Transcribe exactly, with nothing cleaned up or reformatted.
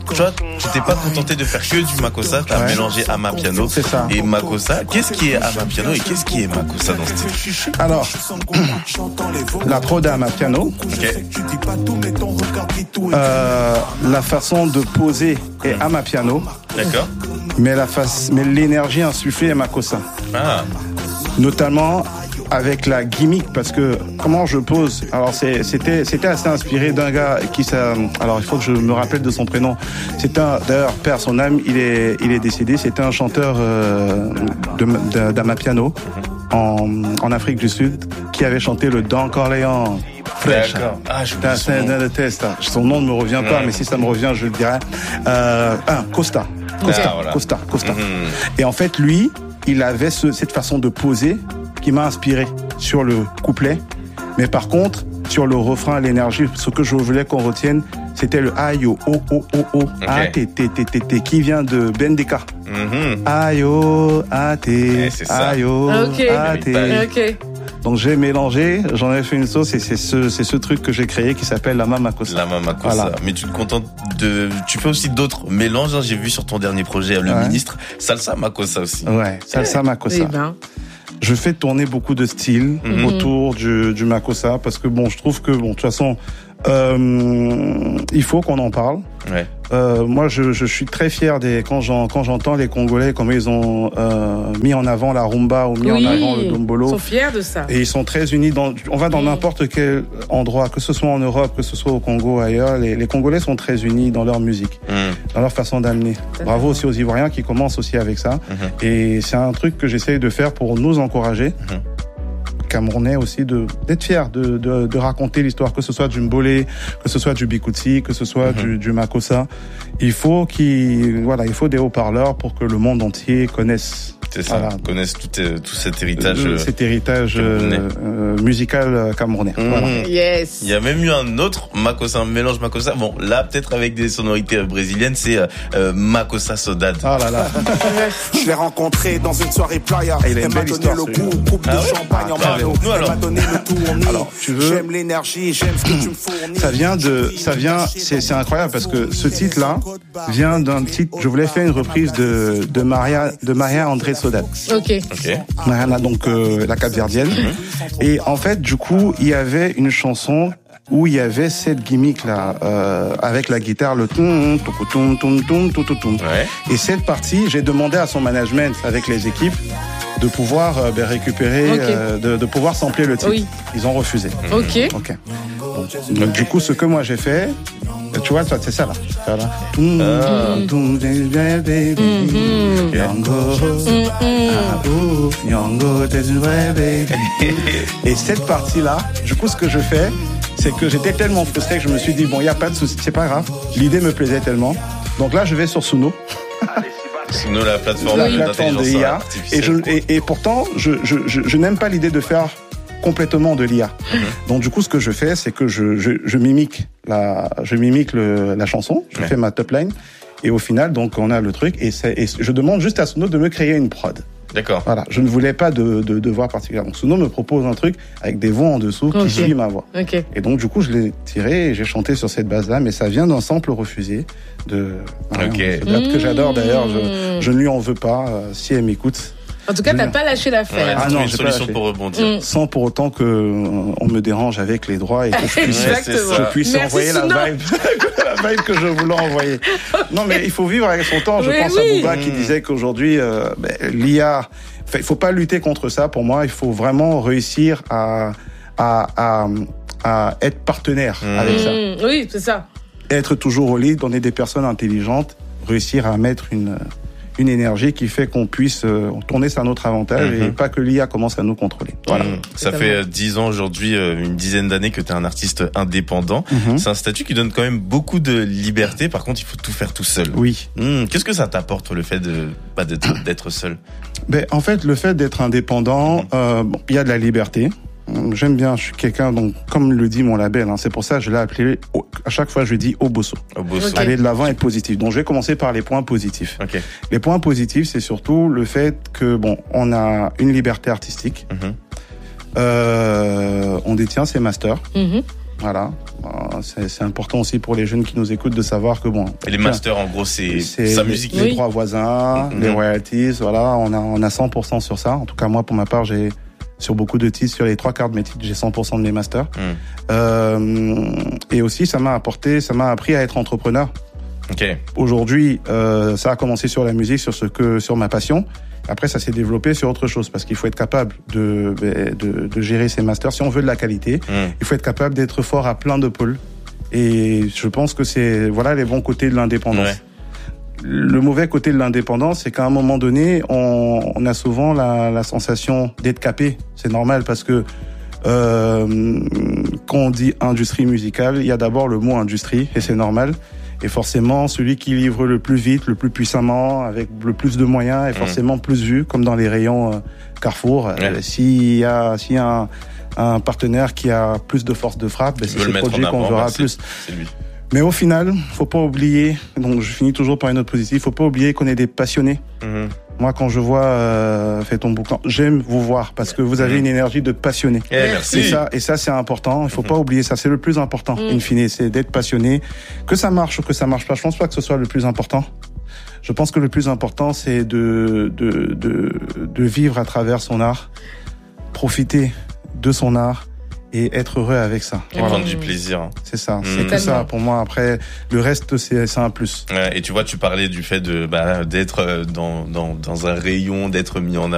tu vois, tu t'es pas contenté de faire que du Makossa, t'as ouais. mélangé Amapiano et Makossa. Qu'est-ce qui est Amapiano et qu'est-ce qui est Makossa dans ce titre? Alors, la prod à Amapiano, okay. euh, la façon de poser est Amapiano. D'accord. Mais la face, mais l'énergie insufflée est Makossa. Ah. Notamment avec la gimmick, parce que comment je pose, alors c'est, c'était c'était assez inspiré d'un gars qui ça, alors il faut que je me rappelle de son prénom. C'est un, d'ailleurs, père son âme, il est il est décédé. C'était un chanteur euh, de, de d'Amapiano en en Afrique du Sud qui avait chanté le Don Corleone. Fresh. Ah, je son, nom. Test. son nom ne me revient pas, mmh. mais si ça me revient, je le dirai. Euh, ah, Costa. Costa, ah, voilà. Costa, Costa. Mmh. Et en fait, lui, il avait ce, cette façon de poser qui m'a inspiré sur le couplet. Mais par contre, sur le refrain, l'énergie, ce que je voulais qu'on retienne, c'était le ayo, o, o, o, o, a, t, t, t, t, t, qui vient de Bendeka. Mm-hmm. Ayo, a, t, ayo, a, t. Ok. Donc j'ai mélangé, j'en ai fait une sauce et c'est ce, c'est ce truc que j'ai créé qui s'appelle la Mamakossa. La Mamakossa. Voilà. Mais tu te contentes de, tu fais aussi d'autres mélanges, hein. J'ai vu sur ton dernier projet, Le ouais. Ministre, Salsa Makossa aussi. Ouais, Salsa Makossa. Eh ben. Je fais tourner beaucoup de styles mm-hmm. autour du, du Makossa parce que bon, je trouve que bon, de toute façon, euh, il faut qu'on en parle. Ouais. Euh, moi, je, je suis très fier des quand j'en, quand j'entends les Congolais comment ils ont euh, mis en avant la rumba ou mis oui, en avant le dombolo. Ils sont fiers de ça. Et ils sont très unis. Dans, on va dans n'importe quel endroit, que ce soit en Europe, que ce soit au Congo, ailleurs. Les, les Congolais sont très unis dans leur musique, mm. dans leur façon d'amener. Bravo aussi aux Ivoiriens qui commencent aussi avec ça. Mm-hmm. Et c'est un truc que j'essaye de faire pour nous encourager. Mm-hmm. Camerounais aussi de d'être fier de, de de raconter l'histoire, que ce soit du Mbolé, que ce soit du Bikutsi, que ce soit mm-hmm. du, du Makossa. Il faut qu'il voilà, il faut des haut-parleurs pour que le monde entier connaisse. C'est ça, voilà. Connaissent tout, euh, tout cet héritage. Euh, cet héritage euh, euh, musical camerounais. Mmh. Voilà. Yes. Il y a même eu un autre Makossa, un mélange Makossa. Bon, là, peut-être avec des sonorités brésiliennes, c'est euh, Makossa Saudade. Ah là là. Je l'ai rencontré dans une soirée playa. Ah, il a une belle histoire. Le goût, coupe de ah, champagne ah, en mano. Nous alors. Alors, tu veux. J'aime l'énergie, j'aime ce que tu me fournis. Ça vient de, ça vient, c'est, c'est incroyable parce que ce titre-là vient d'un titre. Je voulais faire une reprise de de Maria, de Maria André Saudade. Ok. Ok. Mariana, donc euh, la Cap-Verdienne. Mm-hmm. Et en fait, du coup, il y avait une chanson où il y avait cette gimmick là euh, avec la guitare, le toum toum toum toum toum toum. Et cette partie, j'ai demandé à son management avec les équipes de pouvoir euh, ben, récupérer, okay. euh, de, de pouvoir sampler le titre. Oui. Ils ont refusé. Ok. Ok. Bon. Donc du coup, ce que moi j'ai fait, tu vois, c'est ça là. Ça, là. Ah. Et cette partie-là, du coup, ce que je fais, c'est que j'étais tellement frustré que je me suis dit, bon, il n'y a pas de souci, c'est pas grave. L'idée me plaisait tellement. Donc là, je vais sur Suno. Suno, la plateforme, la plateforme de I A. Et, je, et, et pourtant, je, je, je, je n'aime pas l'idée de faire complètement de l'I A. Mm-hmm. Donc du coup, ce que je fais, c'est que je, je, je mimique la, je mimique le, la chanson, je ouais. fais ma top line, et au final, donc on a le truc, et, et je demande juste à Suno de me créer une prod. D'accord. Voilà, je ne voulais pas de, de, de voix particulière. Donc Suno me propose un truc avec des voix en dessous qui okay. suivent ma voix. Okay. Et donc du coup, je l'ai tiré et j'ai chanté sur cette base-là, mais ça vient d'un sample refusé de okay. Marianne, mmh. que j'adore d'ailleurs. Je, je ne lui en veux pas euh, si elle m'écoute. En tout cas, t'as pas lâché l'affaire. Ouais, ah non, une solution pour rebondir. Mmh. Sans pour autant que euh, on me dérange avec les droits et que je puisse, je puisse envoyer la vibe, la vibe que je voulais envoyer. Non, mais il faut vivre avec son temps. Je oui, pense oui. à Bouba mmh. qui disait qu'aujourd'hui, euh, ben, l'I A, il faut pas lutter contre ça. Pour moi, il faut vraiment réussir à à à, à être partenaire mmh. avec ça. Mmh. Oui, c'est ça. Être toujours au lead, on est des personnes intelligentes, réussir à mettre une une énergie qui fait qu'on puisse euh, tourner ça à notre avantage mm-hmm. et pas que l'I A commence à nous contrôler. Voilà. Mmh. Ça fait dix ans aujourd'hui, euh, une dizaine d'années que tu es un artiste indépendant. Mm-hmm. C'est un statut qui donne quand même beaucoup de liberté. Par contre, il faut tout faire tout seul. Oui. Mmh. Qu'est-ce que ça t'apporte le fait de bah, d'être, d'être seul? Ben en fait, le fait d'être indépendant, il mm-hmm. euh, bon, y a de la liberté. J'aime bien, je suis quelqu'un, donc comme le dit mon label, hein, c'est pour ça que je l'ai appelé, à chaque fois je dis Obosso. Obosso. Okay. Aller de l'avant, être positif. Donc je vais commencer par les points positifs. Okay. Les points positifs, c'est surtout le fait que bon, on a une liberté artistique, mm-hmm. euh, on détient ses masters, mm-hmm. Voilà. C'est, c'est important aussi pour les jeunes qui nous écoutent de savoir que bon. Et les masters, en gros, c'est, c'est sa musique. Les, les droits voisins, mm-hmm. les royalties, voilà, on a, on a cent pour cent sur ça. En tout cas, moi, pour ma part, j'ai, sur beaucoup de titres, sur les trois quarts de mes titres, j'ai cent pour cent de mes masters. Mm. Euh, et aussi, ça m'a apporté, ça m'a appris à être entrepreneur. Okay. Aujourd'hui, euh, ça a commencé sur la musique, sur ce que, sur ma passion. Après, ça s'est développé sur autre chose parce qu'il faut être capable de, de, de gérer ses masters. Si on veut de la qualité, mmh. il faut être capable d'être fort à plein de pôles. Et je pense que c'est, voilà, les bons côtés de l'indépendance. Ouais. Le mauvais côté de l'indépendance, c'est qu'à un moment donné, on, on a souvent la, la sensation d'être capé. C'est normal parce que, euh, quand on dit industrie musicale, il y a d'abord le mot industrie et c'est normal. Et forcément, celui qui livre le plus vite, le plus puissamment, avec le plus de moyens, est forcément mmh. plus vu, comme dans les rayons euh, Carrefour. Ouais. Euh, s'il y a, s'il y a un, un partenaire qui a plus de force de frappe, ben c'est ce produit qu'on verra ben plus. C'est lui. Mais au final, faut pas oublier, donc je finis toujours par une note positive, faut pas oublier qu'on est des passionnés. Mmh. Moi, quand je vois euh, fait ton boucan, j'aime vous voir parce que vous avez mmh. une énergie de passionné. Eh, merci. Et ça, et ça, c'est important. Il faut mmh. pas oublier ça. C'est le plus important. Mmh. In fine, c'est d'être passionné. Que ça marche ou que ça marche pas, je pense pas que ce soit le plus important. Je pense que le plus important, c'est de de de de vivre à travers son art, profiter de son art. Et être heureux avec ça. Et prendre du plaisir. C'est ça. Mmh. C'est que ça pour moi. Après, le reste, c'est, c'est un plus. Ouais, et tu vois, tu parlais du fait de, bah, d'être dans, dans, dans un rayon, d'être mis en avant.